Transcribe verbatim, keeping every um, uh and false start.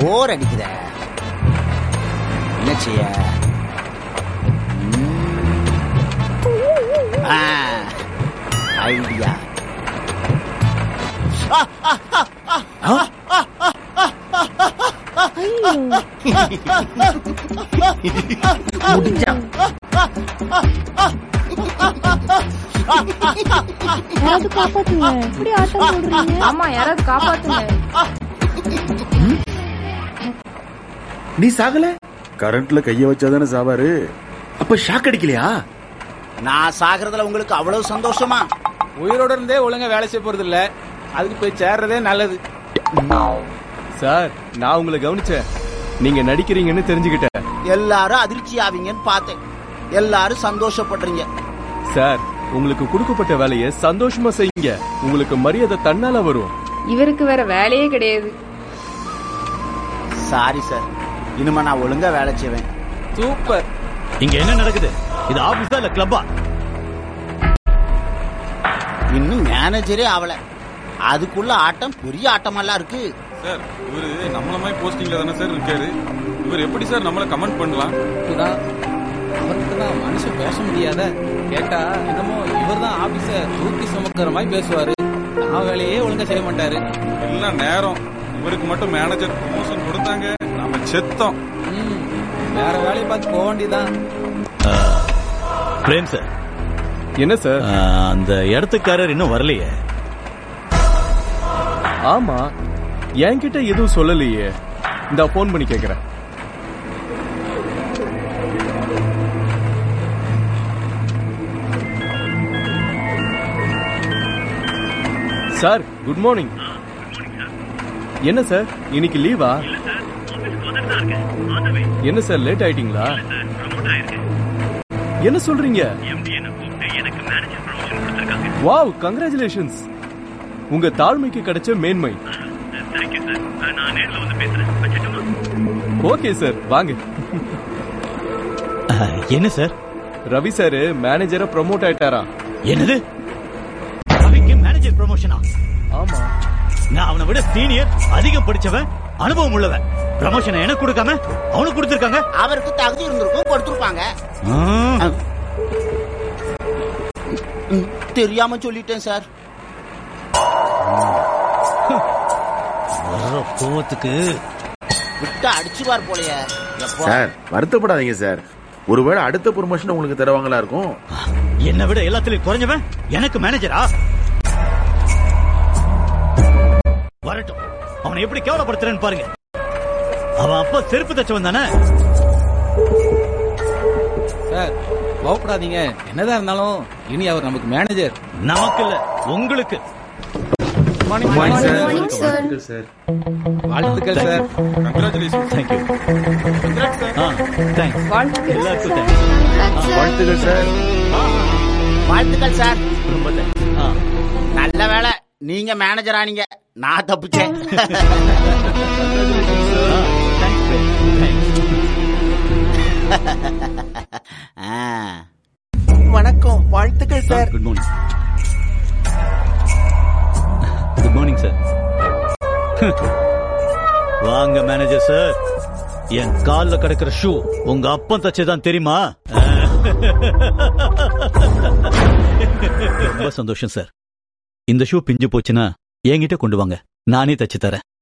போர் அடிக்குத. என்ன செய்ய? ஐடியா. யாராவது காப்பாத்துங்க. இப்படி ஆட்டம் போடுறீங்க. ஆமா, யாராவது காப்பாத்துங்க. நீ சாகல? கரண்ட்ல கைய வச்சாதானே சாவாரு. அப்ப ஷாக் அடிக்கலையா? நான் சாகிறதுல உங்களுக்கு அவ்வளவு சந்தோஷமா? உயிரோட இருந்தே ஒழுங்கா வேலை செய்ய போறது இல்ல, அதுக்கு போய் சேர்றதே நல்லது. சார், நான் உங்களை கவனிச்சேன், நீங்க நடிக்கிறீங்கன்னு தெரிஞ்சுக்கிட்டேன். எல்லாரும் அதிர்ச்சி ஆவீங்கன்னு பார்த்தேன். எல்லாரும் சந்தோஷப்படுறீங்க. சார், உங்களுக்கு கொடுக்கப்பட்ட வேலையை சந்தோஷமா செய்யுங்க. உங்களுக்கு மரியாதை தன்னால வரும். இவருக்கு வேற வேலையே கிடையாது. சாரி சார், இனிமே நான் ஒழுங்கா வேலை செய்வேன். சூப்பர். இங்க என்ன நடக்குது? இது ஆபீஸா இல்ல கிளப்பா? இன்னும் மேனேஜரே ஆவல, அதுக்குள்ள ஆட்டம் பெரிய ஆட்டமெல்லாம் இருக்கு. சார், இவரு நம்மள மாதிரி போஸ்டிங்ல தானே சார் இருக்காரு. இவர் எப்படி சார் நம்மள கமெண்ட் பண்ணலாம்? அவர்கிட்ட தான் மனுஷன் பேச முடியாத. கேட்டா என்னமோ இவர் தான் ஆபீஸ தூக்கி சுமக்கிற மாதிரி பேசுவாரு. நான் வேலையே ஒழுங்கா செய்ய மாட்டாரு. எல்லாம் நேரம். இவருக்கு மட்டும் மேனேஜர் ப்ரமோஷன் கொடுத்தாங்க, நாம செத்தோம். வேற வேலையை பார்த்து போக வேண்டியதான். Frame sir. என்ன சார்? அந்த இடத்துக்காரர் இன்னும் வரலையே. ஆமா, என்கிட்ட எதுவும் சொல்லலையே. இந்த போன் பண்ணி கேக்குறேன். Sir, good morning. என்ன சார், இன்னைக்கு லீவா? என்ன சார், லேட் ஆயிட்டீங்களா? என்ன சொல்றீங்க? Wow, congratulations. உங்க தாழ்மைக்கு கிடைச்ச மேன்மை. ஓகே சார், வாங்க. என்ன சார்? ரவி சார் மேனேஜரை ப்ரமோட் ஆயிட்டாரா? என்னது? ரவிக்கு மேனேஜர் ப்ரமோஷனா? ஆமா. நான் அவனை விட சீனியர், அதிகம் படிச்சவன், அனுபவம் உள்ளவன். ப்ரமோஷனை எனக்கு கொடுக்காம அவனுக்கு கொடுத்திருக்காங்க. அவருக்கு தகுதி இருந்திருக்கும், கொடுத்திருப்பாங்க. தெரியாம சொல்லிட்டேன் சார். கோவத்துக்கு விட்டா அடிச்சுவார் போலயே. சார், வருத்தப்படாதீங்க சார். ஒருவேளை அடுத்த ப்ரமோஷன் உங்களுக்கு தருவாங்களா இருக்கும். என்னை விட எல்லாத்திலையும் குறைஞ்சவன் எனக்கு மேனேஜரா? வரட்டும், அவனை எப்படி கேவலப்படுத்துறேன்னு பாருங்க. அவன் அப்பா செருப்பு தச்சவன் தானே. சார், கோவப்படாதீங்க. என்னதான் இருந்தாலும் இனி அவர் நமக்கு மேனேஜர். நமக்கு இல்ல, உங்களுக்கு. வாழ்த்துக்கள் சார். வாழ்த்துக்கள் sir. Congratulation. Thank you. Congrats sir. Ah, thanks. வாழ்த்துக்கள். எல்லாருக்கும் தேங்க்ஸ். வாழ்த்துக்கள் சார். வாழ்த்துக்கள் சார். ரொம்ப தேங்க்ஸ். ஆ, நல்ல வேலை, நீங்க மேனேஜர் ஆனீங்க, நான் தப்பிச்சேன். ஆ, தேங்க்ஸ் பிரேம். தேங்க்ஸ். வணக்கம். வாழ்த்துக்கள் sir. Good morning. Good morning sir. வாங்க மேனேஜர் சார். என் கால்ல கிடக்கிற ஷூ உங்க அப்பன் தச்சதான் தெரியுமா? ரொம்ப சந்தோஷம் சார். இந்த ஷூ பிஞ்சு போச்சுன்னா என்கிட்ட கொண்டு வாங்க, நானே தச்சு தரேன்.